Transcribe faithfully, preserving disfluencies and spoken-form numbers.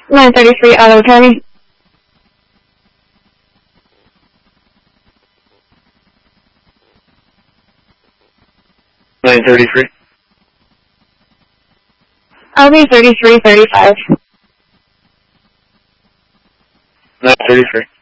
nine thirty-three, Auto Academy. nine thirty-three. I'll be thirty-three thirty-five. nine thirty-three.